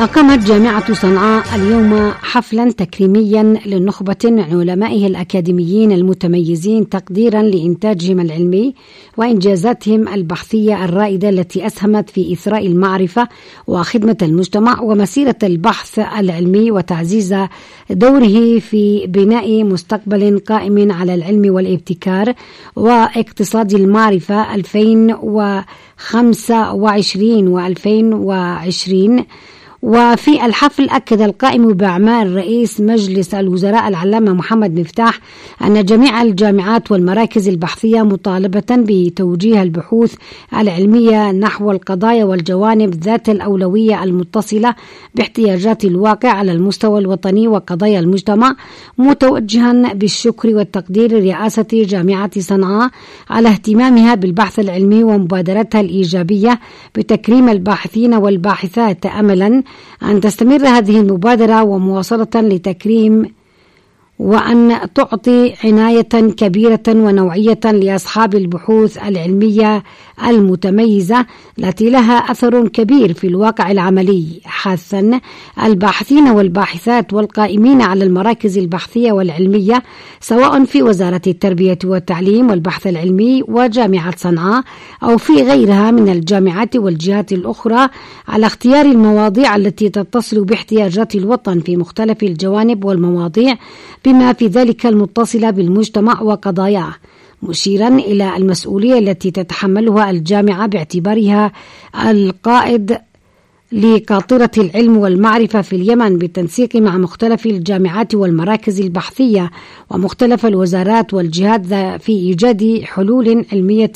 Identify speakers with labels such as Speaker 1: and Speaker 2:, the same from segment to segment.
Speaker 1: أقامت جامعة صنعاء اليوم حفلا تكريميا للنخبة من علمائها الأكاديميين المتميزين تقديرا لإنتاجهم العلمي وإنجازاتهم البحثية الرائدة التي أسهمت في إثراء المعرفة وخدمة المجتمع ومسيرة البحث العلمي وتعزيز دوره في بناء مستقبل قائم على العلم والابتكار واقتصاد المعرفة 2025 و2020. وفي الحفل أكد القائم بأعمال رئيس مجلس الوزراء العلامة محمد مفتاح أن جميع الجامعات والمراكز البحثية مطالبة بتوجيه البحوث العلمية نحو القضايا والجوانب ذات الأولوية المتصلة باحتياجات الواقع على المستوى الوطني وقضايا المجتمع، متوجها بالشكر والتقدير لرئاسة جامعة صنعاء على اهتمامها بالبحث العلمي ومبادرتها الإيجابية بتكريم الباحثين والباحثات، أملا أن تستمر هذه المبادرة ومواصلة لتكريم وأن تعطي عناية كبيرة ونوعية لأصحاب البحوث العلمية المتميزة التي لها أثر كبير في الواقع العملي، حثا الباحثين والباحثات والقائمين على المراكز البحثية والعلمية سواء في وزارة التربية والتعليم والبحث العلمي وجامعة صنعاء أو في غيرها من الجامعات والجهات الأخرى على اختيار المواضيع التي تتصل باحتياجات الوطن في مختلف الجوانب والمواضيع بما في ذلك المتصلة بالمجتمع وقضاياه، مشيرا إلى المسؤولية التي تتحملها الجامعة باعتبارها القائد لقاطرة العلم والمعرفة في اليمن بالتنسيق مع مختلف الجامعات والمراكز البحثية ومختلف الوزارات والجهات في إيجاد حلول علمية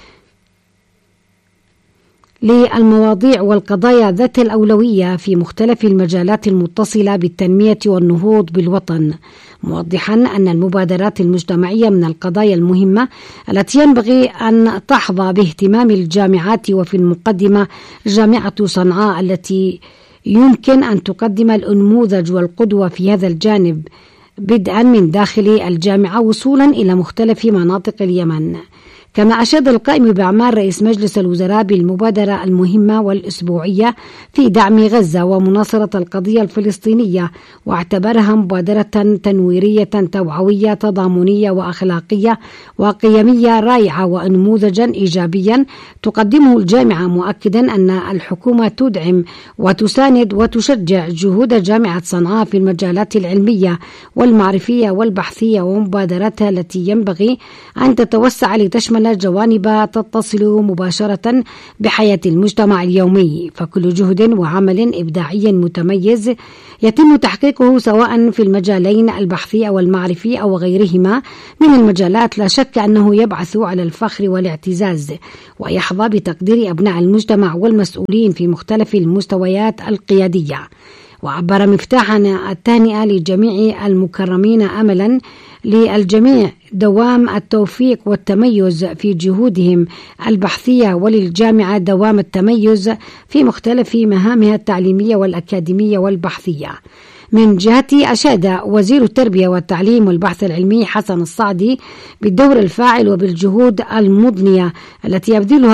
Speaker 1: للمواضيع والقضايا ذات الأولوية في مختلف المجالات المتصلة بالتنمية والنهوض بالوطن، موضحا أن المبادرات المجتمعية من القضايا المهمة التي ينبغي أن تحظى باهتمام الجامعات، وفي المقدمة جامعة صنعاء التي يمكن أن تقدم الأنموذج والقدوة في هذا الجانب بدءا من داخل الجامعة وصولا إلى مختلف مناطق اليمن. كما أشاد القائم بأعمال رئيس مجلس الوزراء بالمبادرة المهمة والأسبوعية في دعم غزة ومناصرة القضية الفلسطينية، واعتبرها مبادرة تنويرية توعوية تضامنية وأخلاقية وقيمية رائعة ونموذجا إيجابيا تقدمه الجامعة، مؤكدا أن الحكومة تدعم وتساند وتشجع جهود جامعة صنعاء في المجالات العلمية والمعرفية والبحثية ومبادراتها التي ينبغي أن تتوسع لتشمل جوانب تتصل مباشرة بحياة المجتمع اليومي، فكل جهد وعمل إبداعي متميز يتم تحقيقه سواء في المجالين البحثي أو المعرفي أو غيرهما من المجالات لا شك أنه يبعث على الفخر والاعتزاز ويحظى بتقدير أبناء المجتمع والمسؤولين في مختلف المستويات القيادية. وعبر مفتاح عن التهنئة لجميع المكرمين، أملا للجميع دوام التوفيق والتميز في جهودهم البحثية، وللجامعة دوام التميز في مختلف مهامها التعليمية والأكاديمية والبحثية. من جهته أشاد وزير التربية والتعليم والبحث العلمي حسن الصعدي بالدور الفاعل وبالجهود المضنية التي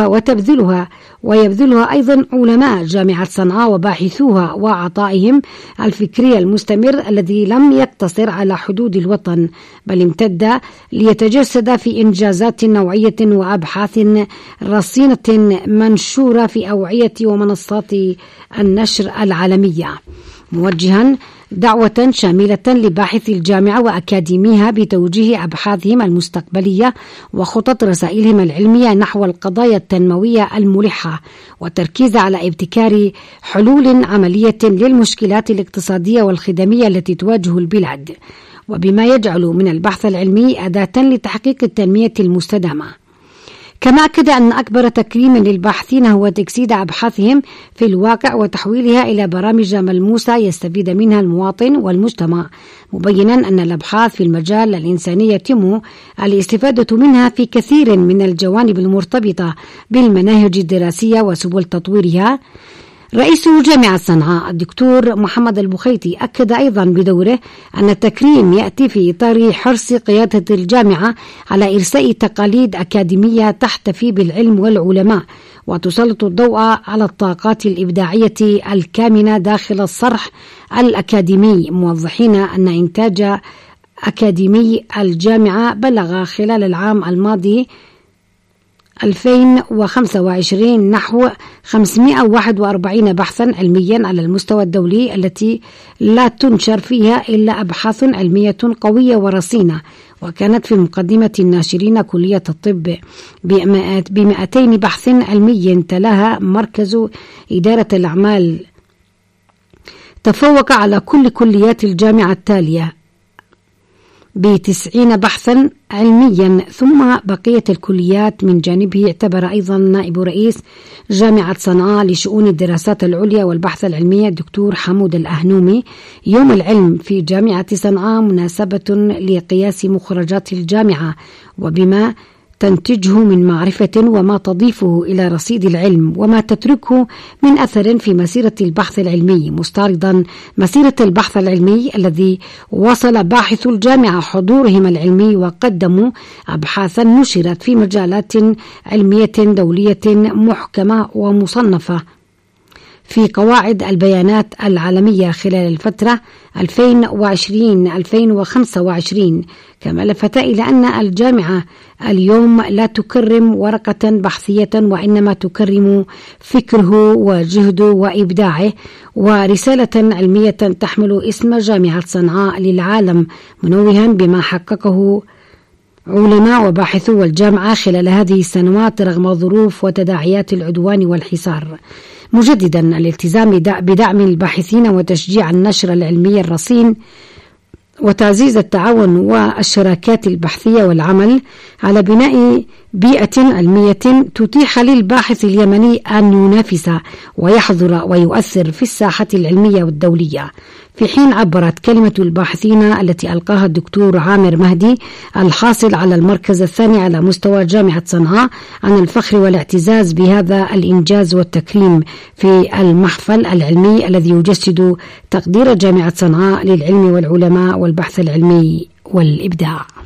Speaker 1: ويبذلها أيضا علماء جامعة صنعاء وباحثوها، وعطائهم الفكري المستمر الذي لم يقتصر على حدود الوطن بل امتد ليتجسد في إنجازات نوعية وأبحاث رصينة منشورة في أوعية ومنصات النشر العالمية، موجها دعوة شاملة لباحثي الجامعة وأكاديميها بتوجيه أبحاثهم المستقبلية وخطط رسائلهم العلمية نحو القضايا التنموية الملحة، والتركيز على ابتكار حلول عملية للمشكلات الاقتصادية والخدمية التي تواجه البلاد، وبما يجعل من البحث العلمي أداة لتحقيق التنمية المستدامة. كما أكد أن أكبر تكريم للباحثين هو تجسيد أبحاثهم في الواقع وتحويلها إلى برامج ملموسة يستفيد منها المواطن والمجتمع، مبينا أن الأبحاث في المجال الإنساني يتم الاستفادة منها في كثير من الجوانب المرتبطة بالمناهج الدراسية وسبل تطويرها، رئيس جامعة صنعاء الدكتور محمد البخيتي أكد أيضا بدوره أن التكريم يأتي في إطار حرص قيادة الجامعة على إرساء تقاليد أكاديمية تحتفي بالعلم والعلماء وتسلط الضوء على الطاقات الإبداعية الكامنة داخل الصرح الأكاديمي، موضحين أن إنتاج أكاديمي الجامعة بلغ خلال العام الماضي 2025 نحو 541 بحثا علميا على المستوى الدولي التي لا تنشر فيها إلا أبحاث علمية قوية ورصينة، وكانت في مقدمة الناشرين كلية الطب ب200 بحث علمي تلاها مركز إدارة الأعمال. تفوق على كل كليات الجامعة التالية ب90 بحثا علميا، ثم بقية الكليات. من جانبه اعتبر أيضا نائب رئيس جامعة صنعاء لشؤون الدراسات العليا والبحث العلمي الدكتور حمود الأهنومي يوم العلم في جامعة صنعاء مناسبة لقياس مخرجات الجامعة وبما تنتجه من معرفة وما تضيفه إلى رصيد العلم وما تتركه من أثر في مسيرة البحث العلمي، مستعرضا مسيرة البحث العلمي الذي وصل باحث الجامعة حضورهم العلمي وقدموا أبحاثا نشرت في مجالات علمية دولية محكمة ومصنفة في قواعد البيانات العالمية خلال الفترة 2020-2025. كما لفت إلى أن الجامعة اليوم لا تكرم ورقة بحثية وإنما تكرم فكره وجهده وإبداعه ورسالة علمية تحمل اسم جامعة صنعاء للعالم، منوها بما حققه علماء وباحثو الجامعة خلال هذه السنوات رغم ظروف وتداعيات العدوان والحصار، مجددا الالتزام بدعم الباحثين وتشجيع النشر العلمي الرصين وتعزيز التعاون والشراكات البحثية والعمل على بناء بيئة علمية تتيح للباحث اليمني أن ينافس ويحضر ويؤثر في الساحة العلمية والدولية. في حين عبرت كلمة الباحثين التي ألقاها الدكتور عامر مهدي الحاصل على المركز الثاني على مستوى جامعة صنعاء عن الفخر والاعتزاز بهذا الإنجاز والتكريم في المحفل العلمي الذي يجسد تقدير جامعة صنعاء للعلم والعلماء والبحث العلمي والإبداع.